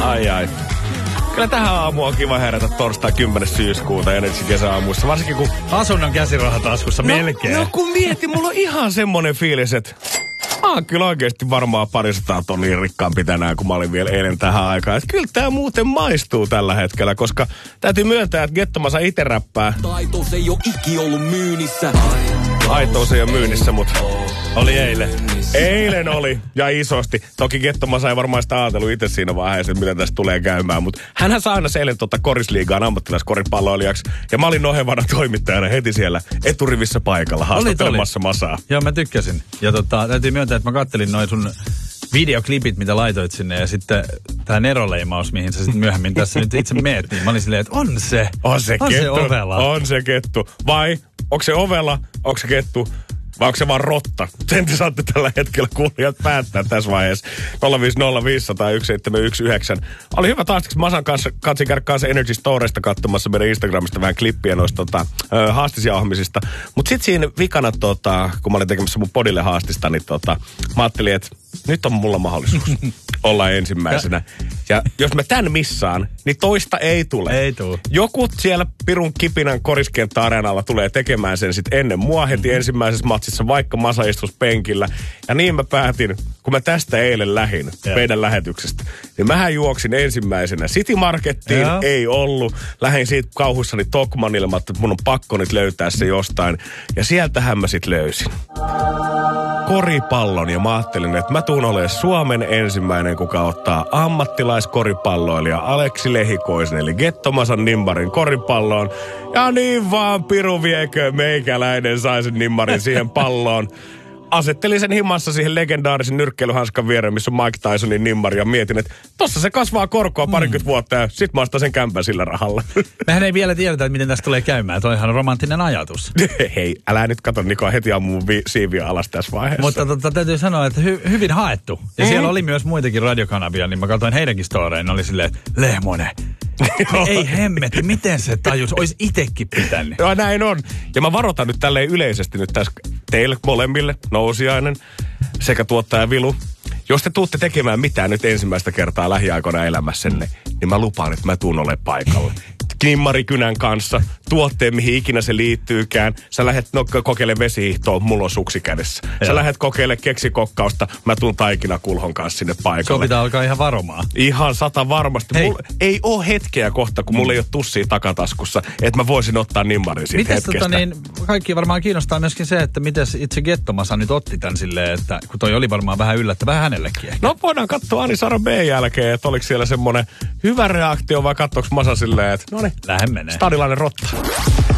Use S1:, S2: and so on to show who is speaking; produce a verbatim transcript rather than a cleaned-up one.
S1: Ai ai. Kyllä tähän aamuun on kiva herätä torstai kymmenes syyskuuta ja nyt kesäaamuissa. Varsinkin kun...
S2: Asunnon käsirahataskussa no, melkein.
S1: No kun mieti, mulla on ihan semmonen fiilis, että... Mä oon kyllä oikeesti varmaan parisataa tonnia rikkaampi tänään, kun mä olin vielä eilen tähän aikaan. Että kyllä tää muuten maistuu tällä hetkellä, koska täytyy myöntää, että Gettomasa ite räppää.
S3: Taitous ei oo ikki ollut myynnissä.
S1: Taitous ei oo myynnissä, mut...
S2: Oli eilen.
S1: Eilen oli, ja isosti. Toki Gettomasa ei varmaan sitä ajatellut itse siinä vaiheessa, että miten tästä tulee käymään. Mutta hänhän saa aina eilen tuota Korisliigaan ammattilaiskoripalloilijaksi. Ja mä olin nohevana toimittajana heti siellä eturivissä paikalla haastattelemassa Masaa.
S2: Joo, mä tykkäsin. Ja tota, täytyy myöntää, että mä kattelin noin sun videoklipit, mitä laitoit sinne. Ja sitten tää neroleimaus, mihin sä sitten myöhemmin tässä nyt itse meet. Niin mä olin silleen, että on se.
S1: On se
S2: on
S1: kettu.
S2: Se ovela.
S1: On se kettu. Vai onko se ovela, onko se kettu? Vai onko se vaan rotta? Sen te saatte tällä hetkellä kuulijat päättää tässä vaiheessa. nolla viisi nolla viisi nolla nolla yksi seitsemän yksi yhdeksän. Oli hyvä taas, kun Masan kanssa katsin käydä kanssa Energy Storesta katsomassa meidän Instagramista vähän klippiä noista tota, haastisjauhamisista. Mutta sitten siinä vikana, tota, kun mä olin tekemässä mun podille haastista, niin tota, mä ajattelin, että nyt on mulla mahdollisuus olla ensimmäisenä. Ja jos mä tän missaan, niin toista ei tule.
S2: Ei tule.
S1: Joku siellä pirun kipinän Koriskenttä-areenalla tulee tekemään sen sit ennen mua heti ensimmäisessä matsissa, vaikka Masa istus penkillä. Ja niin mä päätin, kun mä tästä eilen lähin ja. meidän lähetyksestä, niin mähän juoksin ensimmäisenä City Markettiin, ja. ei ollut. Lähin siitä kauhuissani Tokmanille, että mun on pakko nyt löytää se jostain. Ja sieltähän mä sit löysin koripallon ja mä ajattelin, että mä tuun olemaan Suomen ensimmäinen, kuka ottaa ammattilaiskoripalloilija Aleksi Lehikoisen, eli Gettomasan nimmarin koripalloon. Ja niin vaan piru viekö meikäläinen sai sen nimmarin siihen palloon. Asettelin sen himassa siihen legendaarisen nyrkkeilyhanskan viereen, missä on Mike Tysonin nimmari, ja mietin, että tossa se kasvaa korkoa parikymmentä mm. vuotta, ja sit mä ostan sen kämpän sillä rahalla.
S2: Mehän ei vielä tiedetä, että miten tästä tulee käymään. Toi on ihan romanttinen ajatus.
S1: Hei, älä nyt kato, Niko, heti ammun vi- siiviä alas tässä vaiheessa.
S2: Mutta tota, täytyy sanoa, että hy- hyvin haettu. Ja mm-hmm. siellä oli myös muitakin radiokanavia, niin mä katsoin heidänkin storeen, ne oli silleen, että Lehmonen. Ei hemmetti, miten se tajus? Ois itekin pitänyt.
S1: Joo, näin on. Ja mä varoitan nyt tälleen yleisesti nyt tässä teille molemmille, Nousiainen sekä tuottaja Vilu. Jos te tuutte tekemään mitään nyt ensimmäistä kertaa lähiaikoina elämässenne, niin mä lupaan, että mä tuun ole paikalla. Kimmarikynän kanssa, tuotteen mihin ikinä se liittyykään. Sä lähdet no, kokeilemaan vesihiihtoa, mulla on suksi kädessä. Sä Joo. lähdet kokeilemaan keksikokkausta, mä tuun taikinakulhon kanssa sinne paikalle.
S2: Se pitää alkaa ihan varomaan.
S1: Ihan sata varmasti. Mulla ei ole hetkeä kohta, kun mulla ei ole tussia takataskussa, että mä voisin ottaa nimmarin siitä
S2: mites
S1: hetkestä.
S2: Tota niin, kaikki varmaan kiinnostaa myöskin se, että miten itse Gettomasa nyt otti tän silleen, että kun toi oli varmaan vähän yllättävää hänellekin ehkä.
S1: No voidaan katsoa Ani Sara B jälkeen, että oliko siellä semmoinen hyvä reaktio vai katsoiko Masa silleen, että no niin,
S2: lähden menee.
S1: Stadilainen rotta.